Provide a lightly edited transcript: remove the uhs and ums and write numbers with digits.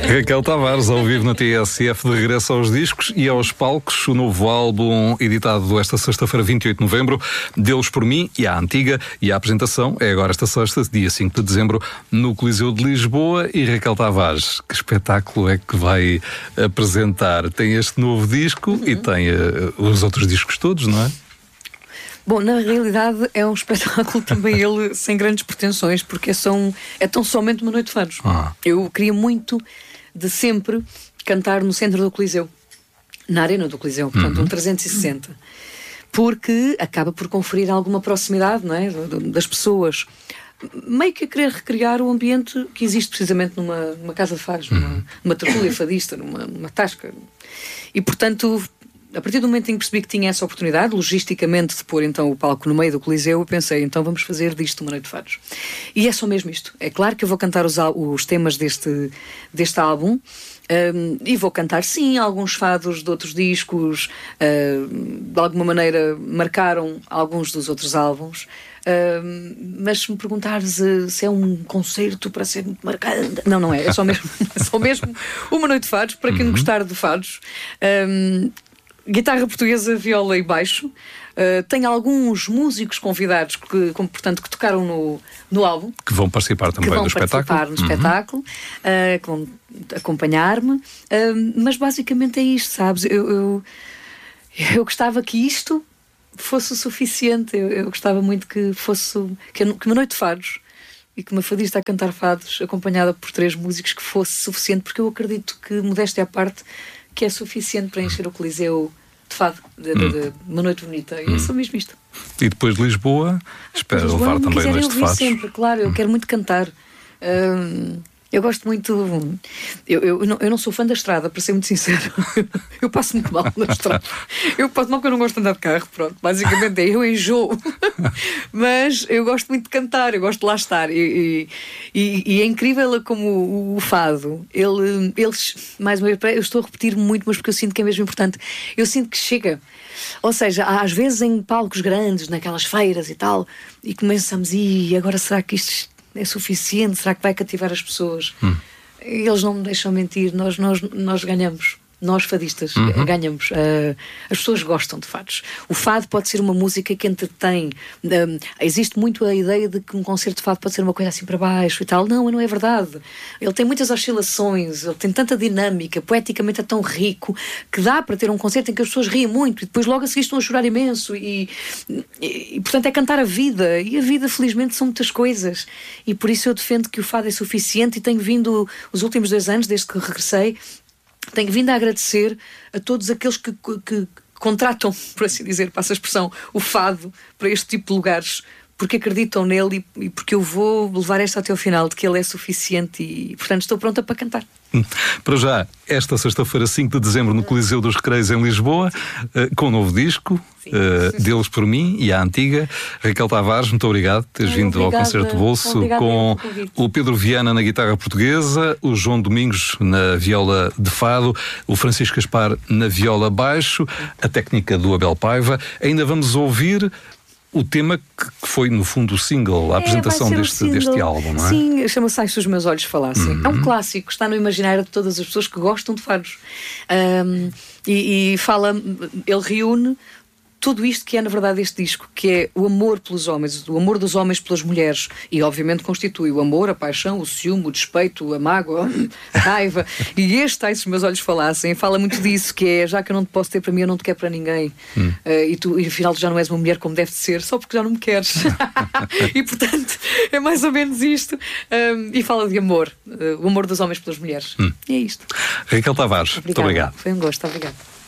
Raquel Tavares, ao vivo na TSF, de regresso aos discos e aos palcos. O novo álbum, editado esta sexta-feira, 28 de novembro, Deles por Mim e a Antiga. E a apresentação é agora esta sexta, dia 5 de dezembro, no Coliseu de Lisboa. E Raquel Tavares, que espetáculo é que vai apresentar? Tem este novo disco e tem os outros discos todos, não é? Bom, na realidade é um espetáculo também ele sem grandes pretensões, porque é tão somente uma noite de fados. Eu queria muito, de sempre, cantar no centro do Coliseu, na arena do Coliseu, portanto um 360, porque acaba por conferir alguma proximidade, não é, das pessoas, meio que a querer recriar o ambiente que existe precisamente numa casa de fados, numa tertúlia fadista, numa tasca. E portanto, a partir do momento em que percebi que tinha essa oportunidade, logisticamente, de pôr então o palco no meio do Coliseu, eu pensei, então vamos fazer disto uma noite de fados. E é só mesmo isto. É claro que eu vou cantar os temas deste álbum, e vou cantar, sim, alguns fados de outros discos, de alguma maneira marcaram alguns dos outros álbuns. Mas se me perguntares se é um concerto para ser muito marcante, não é. É só mesmo uma noite de fados, para quem gostar de fados. Guitarra portuguesa, viola e baixo. Tem alguns músicos convidados que tocaram no álbum. Que vão participar também do espetáculo. Que vão acompanhar-me. Mas basicamente é isto, sabes? Eu gostava que isto fosse o suficiente. Eu gostava muito que uma noite de fados e que uma fadista a cantar fados acompanhada por 3 músicos que fosse suficiente, porque eu acredito que, modéstia à parte, que é suficiente para encher o Coliseu de fado, de uma noite bonita. E é só mesmo isto. E depois de Lisboa, espero levar também a noite de fados. Sempre, claro, eu quero muito cantar. Eu gosto muito. Eu não sou fã da estrada, para ser muito sincero. Eu passo muito mal na estrada. Eu passo mal porque eu não gosto de andar de carro, pronto. Basicamente eu enjoo. Mas eu gosto muito de cantar, eu gosto de lá estar. E é incrível como o fado, eles, mais uma vez, eu estou a repetir muito, mas porque eu sinto que é mesmo importante. Eu sinto que chega. Ou seja, às vezes em palcos grandes, naquelas feiras e tal, e começamos, e agora será que isto é suficiente? Será que vai cativar as pessoas? Eles não me deixam mentir. Nós ganhamos. Nós fadistas ganhamos. As pessoas gostam de fados. O fado pode ser uma música que entretém. Existe muito a ideia de que um concerto de fado pode ser uma coisa assim para baixo e tal. Não é verdade. Ele tem muitas oscilações, ele tem tanta dinâmica, poeticamente é tão rico, que dá para ter um concerto em que as pessoas riem muito e depois logo a seguir estão a chorar imenso e portanto é cantar a vida. E a vida, felizmente, são muitas coisas. E por isso eu defendo que o fado é suficiente, e tenho vindo, os últimos 2 anos, desde que regressei, tenho vindo a agradecer a todos aqueles que contratam, por assim dizer, passa a expressão, o fado para este tipo de lugares, porque acreditam nele e porque eu vou levar esta até ao final, de que ele é suficiente e, portanto, estou pronta para cantar. Para já, esta sexta-feira, 5 de dezembro, no Coliseu dos Recreios, em Lisboa, com um novo disco, Deles por Mim e a Antiga. Raquel Tavares, muito obrigado por teres vindo ao Concerto de Bolso, com o Pedro Viana na guitarra portuguesa, o João Domingos na viola de fado, o Francisco Gaspar na viola baixo, a técnica do Abel Paiva. Ainda vamos ouvir o tema que foi, no fundo, o single, a apresentação deste álbum, não é? Sim, chama-se Ai Se Os Meus Olhos Falassem. É um clássico, está no imaginário de todas as pessoas que gostam de fados. E fala, ele reúne tudo isto que é, na verdade, este disco, que é o amor pelos homens, o amor dos homens pelas mulheres, e obviamente constitui o amor, a paixão, o ciúme, o despeito, a mágoa, a raiva. E este Ai Se Os Meus Olhos Falassem fala muito disso, que é: já que eu não te posso ter para mim, eu não te quero para ninguém. E afinal tu já não és uma mulher como deve ser, só porque já não me queres. E portanto é mais ou menos isto. E fala de amor, o amor dos homens pelas mulheres. E é isto. Raquel Tavares, muito obrigado. Foi um gosto, obrigado.